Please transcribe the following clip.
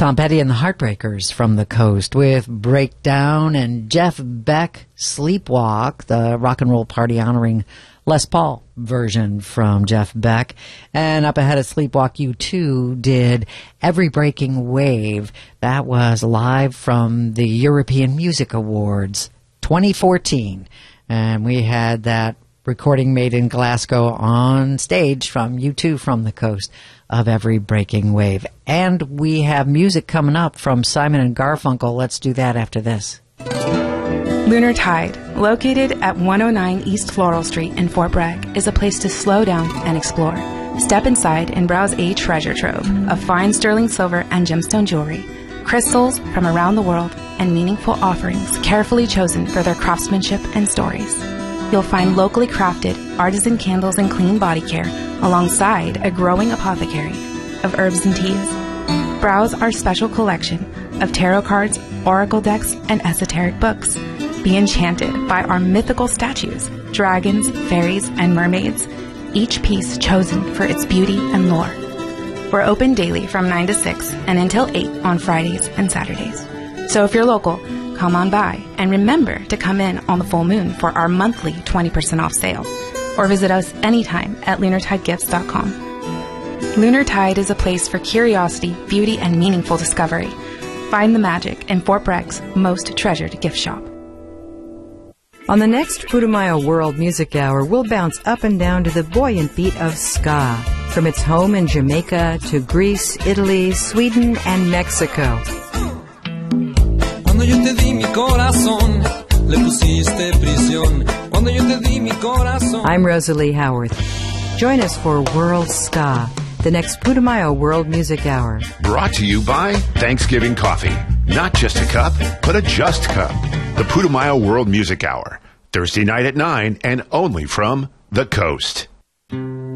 Tom Petty and the Heartbreakers from the coast with Breakdown, and Jeff Beck, Sleepwalk, the rock and roll party honoring Les Paul version from Jeff Beck. And up ahead of Sleepwalk, U2 did Every Breaking Wave. That was live from the European Music Awards 2014. And we had that recording made in Glasgow on stage from U2 from the coast of Every Breaking Wave. And we have music coming up from Simon and Garfunkel. Let's do that after this. Lunar Tide, located at 109 East Floral Street in Fort Bragg, is a place to slow down and explore. Step inside and browse a treasure trove of fine sterling silver and gemstone jewelry, crystals from around the world, and meaningful offerings carefully chosen for their craftsmanship and stories. You'll find locally crafted artisan candles and clean body care alongside a growing apothecary of herbs and teas. Browse our special collection of tarot cards, oracle decks, and esoteric books. Be enchanted by our mythical statues, dragons, fairies, and mermaids, each piece chosen for its beauty and lore. We're open daily from 9 to 6 and until 8 on Fridays and Saturdays. So if you're local, come on by, and remember to come in on the full moon for our monthly 20% off sale, or visit us anytime at lunartidegifts.com. Lunar Tide is a place for curiosity, beauty, and meaningful discovery. Find the magic in Fort Bragg's most treasured gift shop. On the next Putumayo World Music Hour, we'll bounce up and down to the buoyant beat of ska, from its home in Jamaica to Greece, Italy, Sweden, and Mexico. Cuando yo te di mi corazón, le pusiste prisión. Cuando yo te di mi corazón. I'm Rosalie Howarth. Join us for World Ska, the next Putumayo World Music Hour. Brought to you by Thanksgiving Coffee. Not just a cup, but a just cup. The Putumayo World Music Hour. Thursday night at 9 and only from the coast.